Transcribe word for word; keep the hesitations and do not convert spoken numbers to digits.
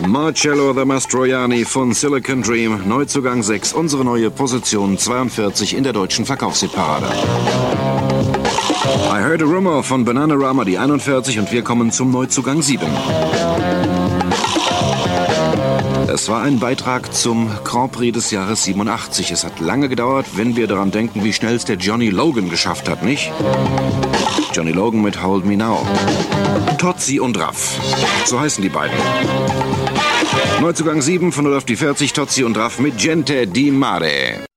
Marcello the Mastroianni von Silicon Dream, Neuzugang sechs, unsere neue Position zweiundvierzig in der deutschen Verkaufshitparade. I Heard a Rumor von Bananarama, die einundvierzig, und wir kommen zum Neuzugang sieben. Es war ein Beitrag zum Grand Prix des Jahres siebenundachtzig. Es hat lange gedauert, wenn wir daran denken, wie schnell es der Johnny Logan geschafft hat, nicht? Johnny Logan mit Hold Me Now. Tozzi und Raff, so heißen die beiden. Neuzugang sieben, von null auf die vierzig, Tozzi und Raff mit Gente di Mare.